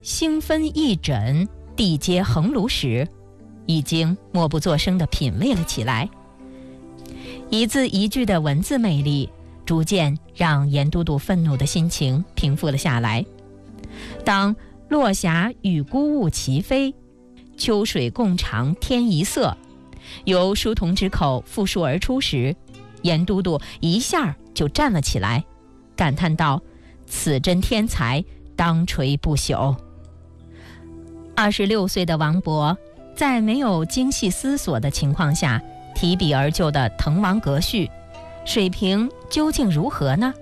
星分翼轸，地接横庐时，已经默不作声地品味了起来。一字一句的文字魅力，逐渐让严都督愤怒的心情平复了下来。当落霞与孤鹜齐飞，秋水共长天一色，由书童之口复述而出时，严都督一下就站了起来，感叹道：此真天才，当垂不朽。26岁的王勃，在没有精细思索的情况下提笔而就的《滕王阁序》，水平究竟如何呢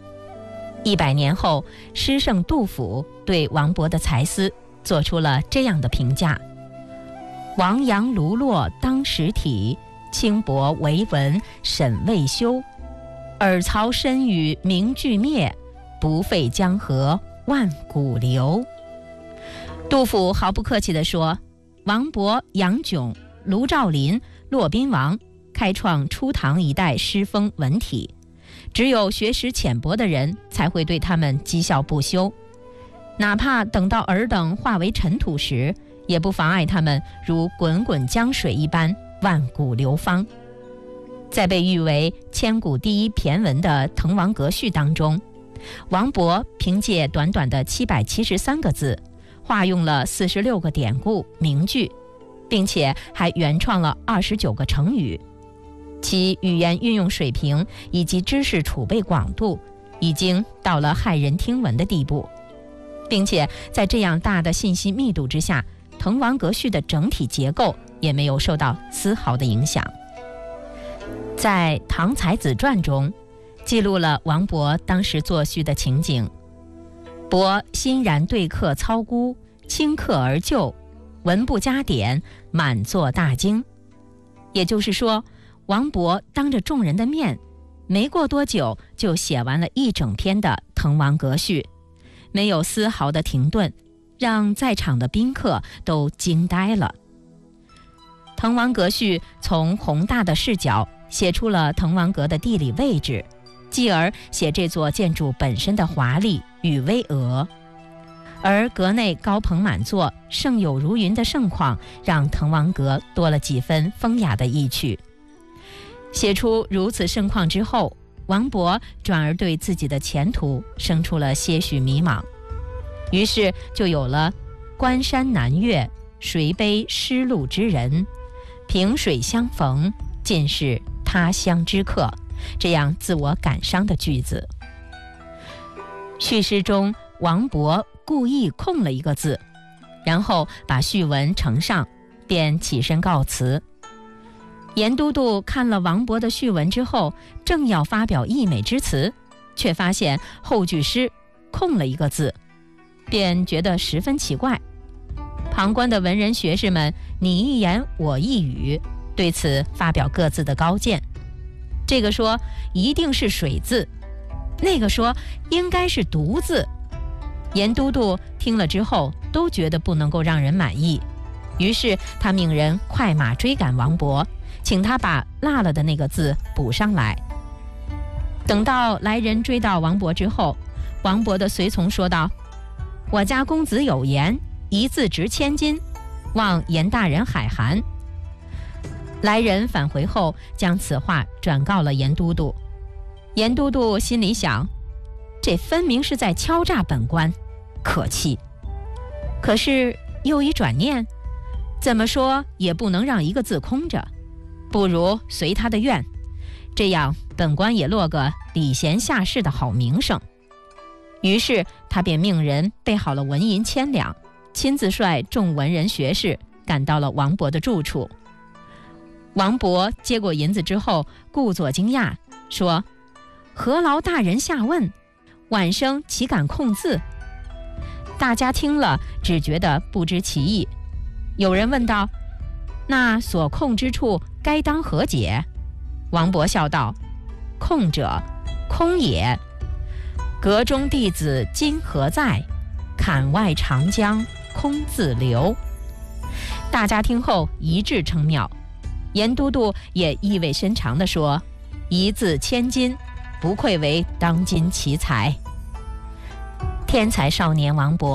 ？100年后，诗圣杜甫对王勃的才思做出了这样的评价：王杨卢骆当实体，轻薄为文沈未休。尔曹身与名俱灭，不废江河万古流。杜甫毫不客气地说，王勃、杨炯、卢照邻、骆宾王开创初唐一代诗风文体，只有学识浅薄的人才会对他们讥笑不休，哪怕等到尔等化为尘土时，也不妨碍他们如滚滚江水一般万古流芳。在被誉为千古第一骈文的《滕王阁序》当中，王勃凭借短短的773个字，化用了46个典故名句，并且还原创了29个成语，其语言运用水平以及知识储备广度已经到了骇人听闻的地步，并且在这样大的信息密度之下，《滕王阁序》的整体结构也没有受到丝毫的影响。在《唐才子传》中记录了王勃当时作序的情景：勃欣然对客操孤，轻客而就，文不加点，满作大惊。也就是说，王勃当着众人的面，没过多久就写完了一整篇的《滕王阁序》，没有丝毫的停顿，让在场的宾客都惊呆了。《滕王阁序》从宏大的视角写出了滕王阁的地理位置，继而写这座建筑本身的华丽与巍峨。而阁内高朋满座、盛友如云的盛况，让滕王阁多了几分风雅的意趣。写出如此盛况之后，王勃转而对自己的前途生出了些许迷茫，于是就有了关山难越，谁悲失路之人，萍水相逢，尽是他乡之客，这样自我感伤的句子。序诗中，王勃故意空了一个字，然后把序文呈上，便起身告辞。严都督看了王勃的序文之后，正要发表溢美之词，却发现后句诗空了一个字，便觉得十分奇怪。旁观的文人学士们你一言我一语，对此发表各自的高见。这个说一定是水字，那个说应该是独字。严都督听了之后都觉得不能够让人满意，于是他命人快马追赶王勃，请他把落了的那个字补上来。等到来人追到王勃之后，王勃的随从说道：我家公子有言，一字值千金，望严大人海涵。来人返回后，将此话转告了严都督。严都督心里想，这分明是在敲诈本官，可气。可是又一转念，怎么说也不能让一个字空着，不如随他的愿，这样本官也落个礼贤下士的好名声。于是他便命人备好了文银千两，亲自率众文人学士赶到了王勃的住处。王勃接过银子之后，故作惊讶，说：何劳大人下问，晚生岂敢空字？大家听了只觉得不知其意。有人问道：那所空之处该当何解？王勃笑道：空者，空也。阁中弟子今何在？坎外长江空自流。大家听后一致称妙。严都督也意味深长地说：一字千金，不愧为当今奇才。天才少年王勃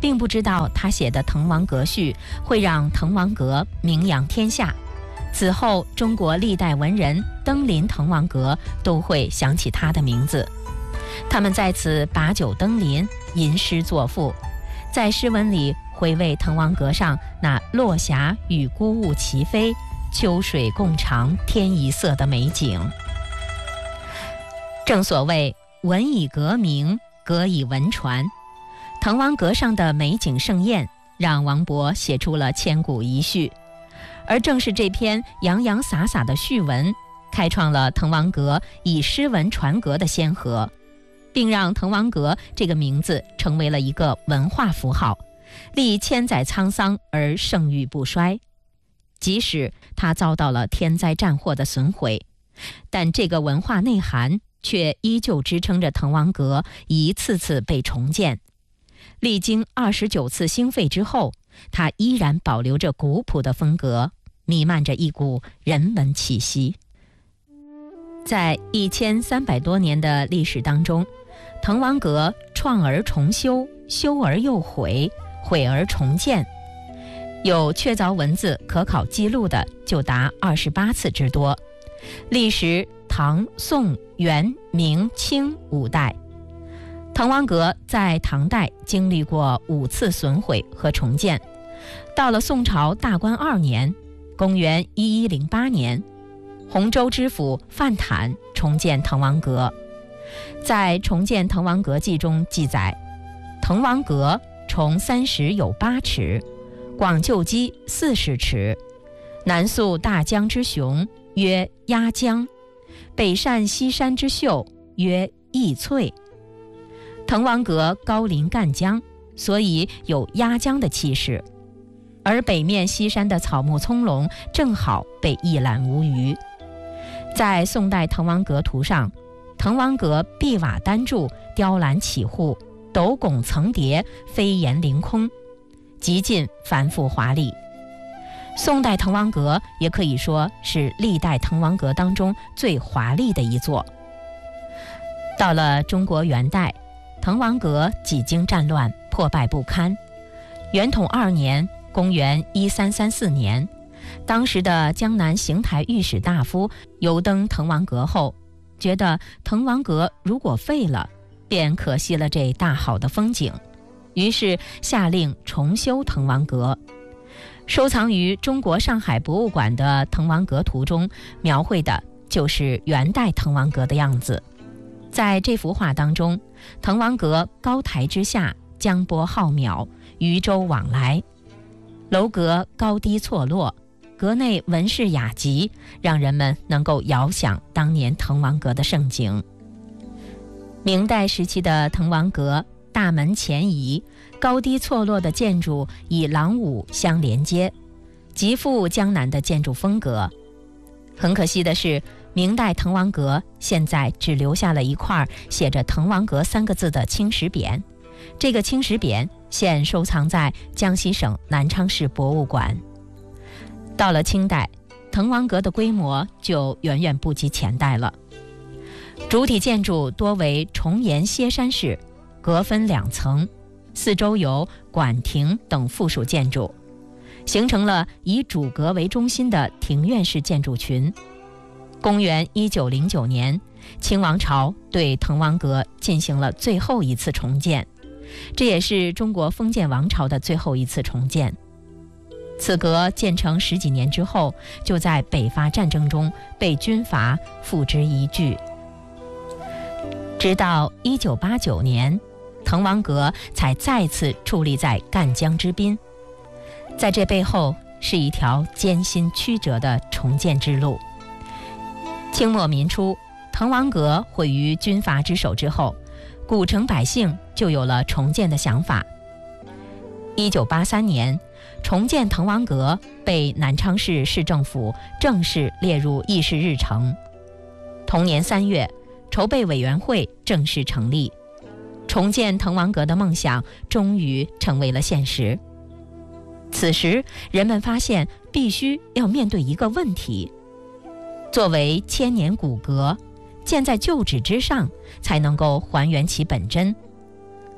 并不知道他写的《滕王阁序》会让滕王阁名扬天下。此后，中国历代文人登临滕王阁都会想起他的名字，他们在此把酒登临，吟诗作赋，在诗文里回味滕王阁上那落霞与孤鹜齐飞，秋水共长天一色的美景。正所谓文以阁名，阁以文传，滕王阁上的美景盛宴让王勃写出了千古一序，而正是这篇洋洋洒洒的序文，开创了滕王阁以诗文传阁的先河，并让滕王阁这个名字成为了一个文化符号，历千载沧桑而盛誉不衰。即使它遭到了天灾战祸的损毁，但这个文化内涵却依旧支撑着滕王阁一次次被重建。历经29次兴废之后，它依然保留着古朴的风格，弥漫着一股人文气息。在1300多年的历史当中，滕王阁创而重修，修而又毁，毁而重建，有确凿文字可考记录的就达28次之多，历时唐、宋、元、明、清5代。滕王阁在唐代经历过5次损毁和重建，到了宋朝大观2年，公元1108年，洪州知府范坦重建滕王阁。在《重建滕王阁记》中记载，滕王阁重30有8尺，广就基40尺，南溯大江之雄，曰鸭江，北善西山之秀，曰义翠。滕王阁高临赣江，所以有鸭江的气势，而北面西山的草木葱茏，正好被一览无余。在宋代滕王阁图上，滕王阁碧瓦丹柱，雕栏起户，斗拱层叠，飞檐凌空，极尽繁复华丽。宋代滕王阁也可以说是历代滕王阁当中最华丽的一座。到了中国元代，滕王阁几经战乱，破败不堪。元统2年，公元1334年，当时的江南邢台御史大夫游登滕王阁后，觉得滕王阁如果废了，便可惜了这大好的风景，于是下令重修滕王阁。收藏于中国上海博物馆的滕王阁图中，描绘的就是元代滕王阁的样子。在这幅画当中，滕王阁高台之下，江波浩渺，渔舟往来，楼阁高低错落，阁内文饰雅集，让人们能够遥想当年滕王阁的盛景。明代时期的滕王阁大门前移，高低错落的建筑以廊庑相连接，极富江南的建筑风格。很可惜的是，明代滕王阁现在只留下了一块写着滕王阁3个字的青石匾，这个青石匾现收藏在江西省南昌市博物馆。到了清代，滕王阁的规模就远远不及前代了。主体建筑多为重檐歇山式，阁分2层，四周有馆亭等附属建筑，形成了以主阁为中心的庭院式建筑群。公元1909年，清王朝对滕王阁进行了最后一次重建，这也是中国封建王朝的最后一次重建。此阁建成10几年之后，就在北伐战争中被军阀付之一炬。直到1989年，滕王阁才再次矗立在赣江之滨。在这背后是一条艰辛曲折的重建之路。清末民初，滕王阁毁于军阀之手之后，古城百姓就有了重建的想法。1983年，重建滕王阁被南昌市市政府正式列入议事日程。同年3月，筹备委员会正式成立，重建滕王阁的梦想终于成为了现实。此时，人们发现必须要面对一个问题：作为千年古阁，建在旧址之上，才能够还原其本真。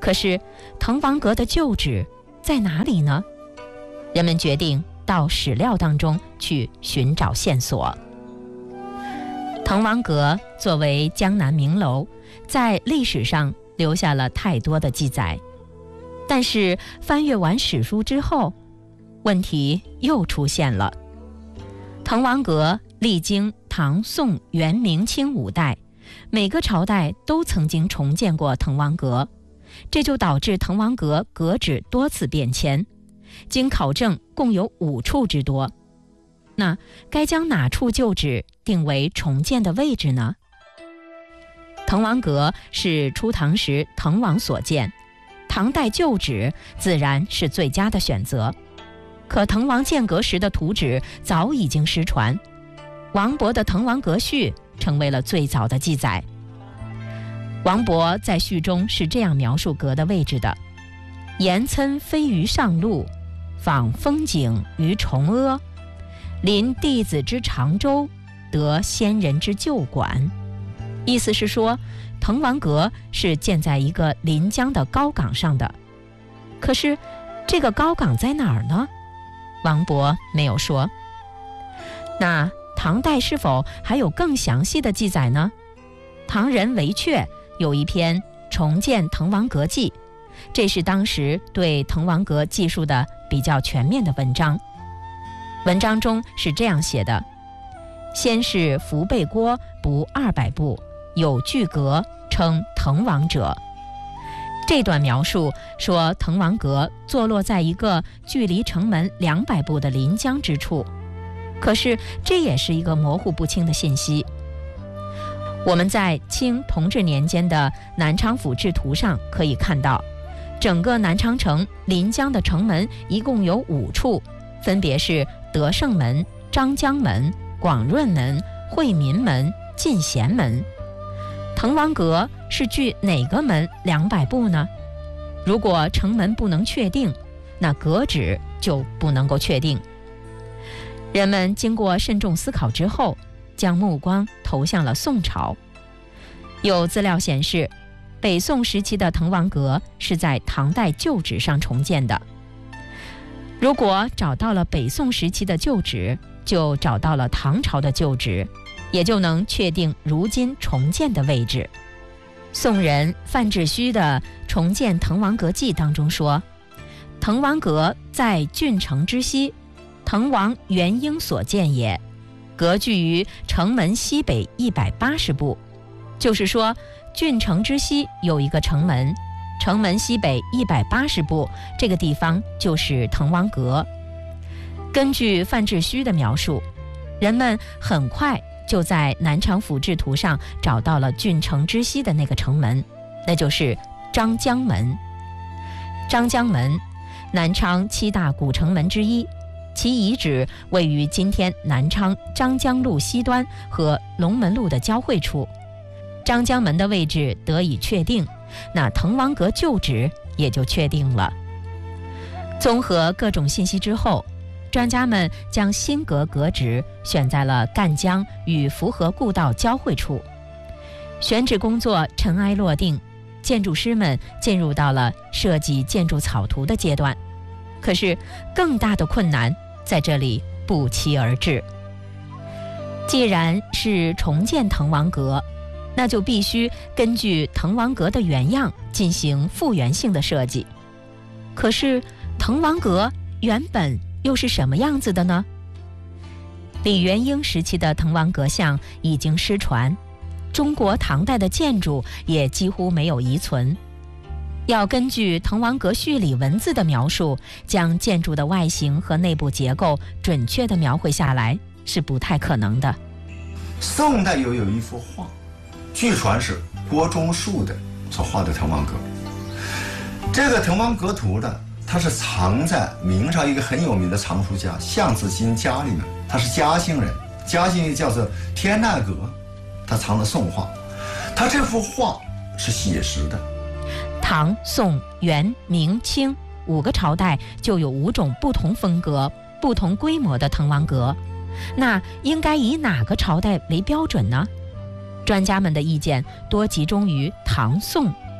可是滕王阁的旧址在哪里呢？人们决定到史料当中去寻找线索。滕王阁作为江南名楼，在历史上留下了太多的记载，但是翻阅完史书之后，问题又出现了。滕王阁历经唐、宋、元、明、清5代，每个朝代都曾经重建过滕王阁，这就导致滕王阁阁址多次变迁，经考证共有5处之多。那该将哪处旧址定为重建的位置呢？滕王阁是初唐时滕王所建，唐代旧址自然是最佳的选择。可滕王建阁时的图纸早已经失传，王勃的《滕王阁序》成为了最早的记载。王勃在序中是这样描述阁的位置的：岩岑飞于上路，访风景于崇阿，临弟子之长洲，得先人之旧馆。意思是说，滕王阁是建在一个临江的高岗上的。可是这个高岗在哪儿呢？王勃没有说。那唐代是否还有更详细的记载呢？唐人韦确有一篇《重建滕王阁记》，这是当时对滕王阁记述的比较全面的文章。文章中是这样写的：先是伏背郭不200步，有巨阁，称滕王者。这段描述说滕王阁坐落在一个距离城门200步的临江之处，可是这也是一个模糊不清的信息。我们在清同治年间的南昌府志图上可以看到，整个南昌城临江的城门一共有5处，分别是德胜门、张江门、广润门、惠民门、进贤门。滕王阁是距哪个门200步呢？如果城门不能确定，那阁址就不能够确定。人们经过慎重思考之后，将目光投向了宋朝。有资料显示，北宋时期的滕王阁是在唐代旧址上重建的。如果找到了北宋时期的旧址，就找到了唐朝的旧址，也就能确定如今重建的位置。宋人范志虚的《重建滕王阁记》当中说，滕王阁在郡城之西，滕王元婴所建也，阁居于城门西北180步。就是说，郡城之西有一个城门，城门西北180步，这个地方就是滕王阁。根据范志虚的描述，人们很快就在南昌府志图上找到了郡城之西的那个城门，那就是张江门。张江门，南昌7大古城门之一，其遗址位于今天南昌张江路西端和龙门路的交汇处。张江门的位置得以确定，那滕王阁旧址也就确定了。综合各种信息之后，专家们将新阁阁址选在了赣江与福和故道交汇处。选址工作尘埃落定，建筑师们进入到了设计建筑草图的阶段。可是更大的困难在这里不期而至。既然是重建滕王阁，那就必须根据滕王阁的原样进行复原性的设计。可是滕王阁原本又是什么样子的呢？李元婴时期的滕王阁像已经失传，中国唐代的建筑也几乎没有遗存。要根据《滕王阁序》里文字的描述，将建筑的外形和内部结构准确地描绘下来，是不太可能的。 宋代有一幅画，据传是郭忠树的所画的滕王阁。这个滕王阁图呢，它是藏在明朝一个很有名的藏书家项子金家里面，他是嘉兴人，嘉兴叫做天籁阁，他藏的宋画。他这幅画是写实的。 唐、宋、元、明、清5个朝代就有5种不同风格、不同规模的滕王阁，那应该以哪个朝代为标准呢？专家们的意见多集中于唐宋。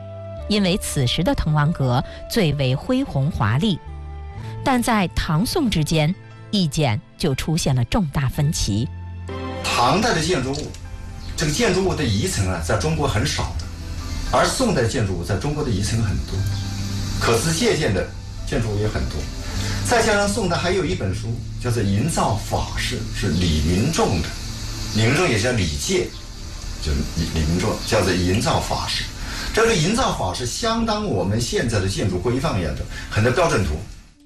因为此时的滕王阁最为恢宏华丽。但在唐宋之间，意见就出现了重大分歧。 唐代的建筑物，这个建筑物的遗存啊，在中国很少的，而宋代建筑物在中国的遗存很多，可资借鉴的建筑物也很多。再加上宋代还有一本书叫做《营造法式》，是李云仲的，李云仲也叫李介，就是李云仲，叫做《营造法式》。这个营造法式相当我们现在的建筑规范一样的很多标准图。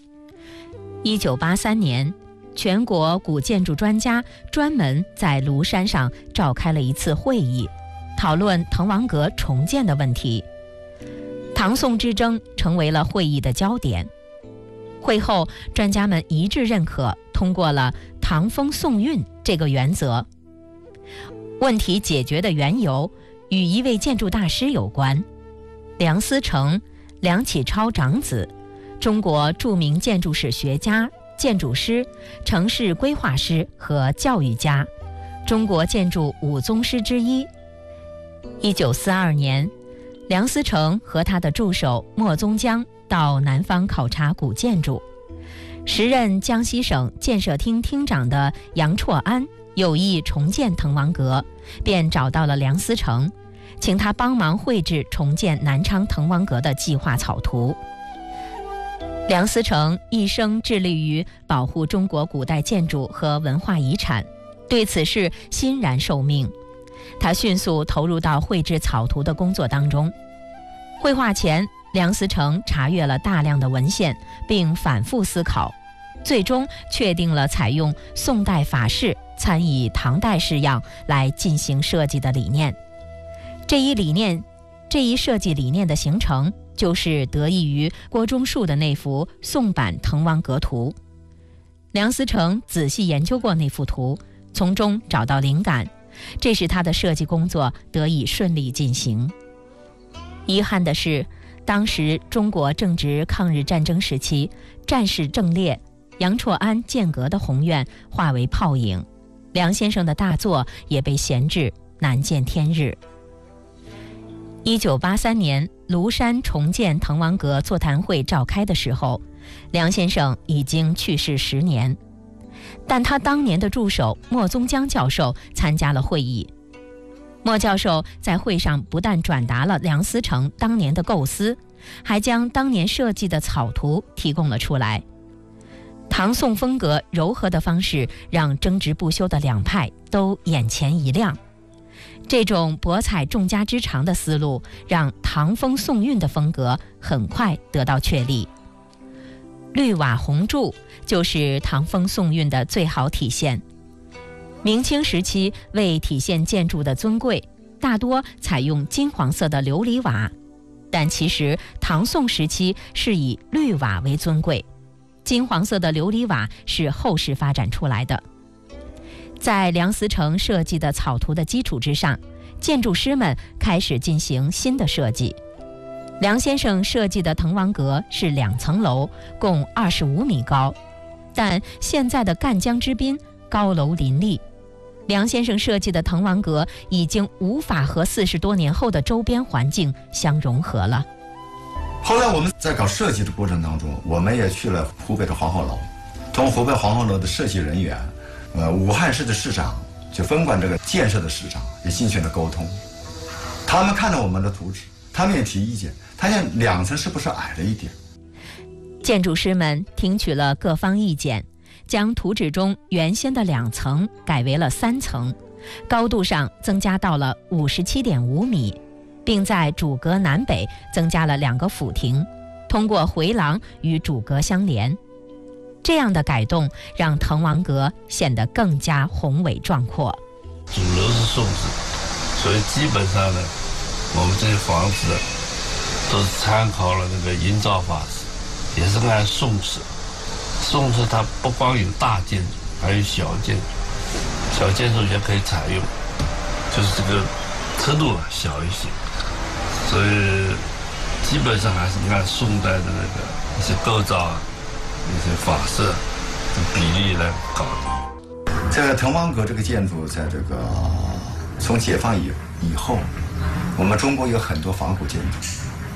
1983年，全国古建筑专家专门在庐山上召开了一次会议，讨论滕王阁重建的问题。唐宋之争成为了会议的焦点。会后，专家们一致认可通过了唐风宋韵这个原则。问题解决的缘由与一位建筑大师有关，梁思成，梁启超长子，中国著名建筑史学家、建筑师、城市规划师和教育家，中国建筑五宗师之一。1942年，梁思成和他的助手莫宗江到南方考察古建筑，时任江西省建设厅厅长的杨绰安有意重建滕王阁，便找到了梁思成，请他帮忙绘制重建南昌滕王阁的计划草图。梁思成一生致力于保护中国古代建筑和文化遗产，对此事欣然受命。他迅速投入到绘制草图的工作当中。绘画前，梁思成查阅了大量的文献，并反复思考，最终确定了采用宋代法式参以唐代式样来进行设计的理念。这一设计理念的形成，就是得益于郭忠树的那幅宋版滕王阁图。梁思成仔细研究过那幅图，从中找到灵感，这使他的设计工作得以顺利进行。遗憾的是，当时中国正值抗日战争时期，战事正烈，杨绰安建阁的宏愿化为泡影，梁先生的大作也被闲置，难见天日。1983年，庐山重建滕王阁座谈会召开的时候，梁先生已经去世10年，但他当年的助手莫宗江教授参加了会议。莫教授在会上不但转达了梁思成当年的构思，还将当年设计的草图提供了出来。唐宋风格柔和的方式让争执不休的两派都眼前一亮。这种博采众家之长的思路，让唐风宋韵的风格很快得到确立。绿瓦红柱就是唐风宋韵的最好体现。明清时期为体现建筑的尊贵，大多采用金黄色的琉璃瓦，但其实唐宋时期是以绿瓦为尊贵，金黄色的琉璃瓦是后世发展出来的。在梁思成设计的草图的基础之上，建筑师们开始进行新的设计。梁先生设计的滕王阁是2层楼，共25米高，但现在的赣江之滨高楼林立，梁先生设计的滕王阁已经无法和40多年后的周边环境相融合了。 后来我们在搞设计的过程当中，我们也去了湖北的黄鹤楼，同湖北黄鹤楼的设计人员，武汉市的市长，就分管这个建设的市长也进行了沟通。他们看到我们的图纸，他们也提意见，他想2层是不是矮了一点？ 建筑师们听取了各方意见，将图纸中原先的2层改为了3层，高度上增加到了57.5米，并在主阁南北增加了2个府亭，通过回廊与主阁相连。这样的改动让滕王阁显得更加宏伟壮阔。 主楼是宋制，所以基本上呢，我们这些房子都是参考了那个营造法式，也是按宋制。宋制它不光有大建筑，还有小建筑，小建筑也可以采用，就是这个刻度小一些，所以基本上还是按宋代的那个一些构造、一些法式的比例来搞的。 这个滕王阁这个建筑，在这个从解放以后，我们中国有很多仿古建筑，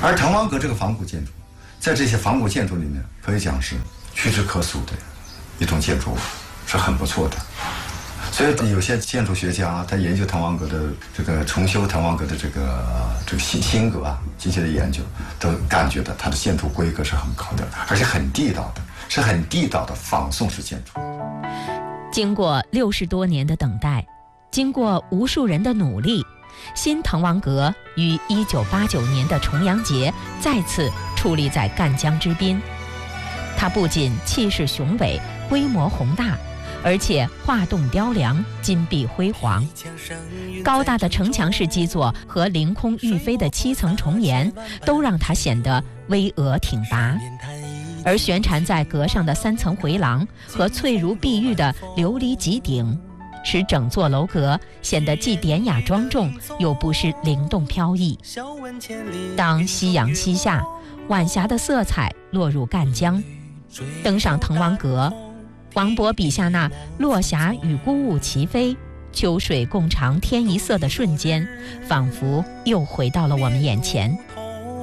而滕王阁这个仿古建筑，在这些仿古建筑里面，可以讲是屈指可数的一种建筑物，是很不错的。所以有些建筑学家他研究滕王阁的这个重修滕王阁的这个新阁啊，进行的研究，都感觉到它的建筑规格是很高的，而且很地道的，是很地道的仿宋式建筑。 经过60多年的等待，经过无数人的努力，新滕王阁于1989年的重阳节再次矗立在赣江之滨。它不仅气势雄伟、规模宏大，而且画栋雕梁，金碧辉煌。高大的城墙式基座和凌空欲飞的7层重檐，都让它显得巍峨挺拔。而悬缠在阁上的3层回廊和翠如碧玉的琉璃极顶，使整座楼阁显得既典雅庄重，又不失灵动飘逸。当夕阳西下，晚霞的色彩落入赣江，登上滕王阁，王勃笔下那落霞与孤鹜齐飞，秋水共长天一色的瞬间，仿佛又回到了我们眼前。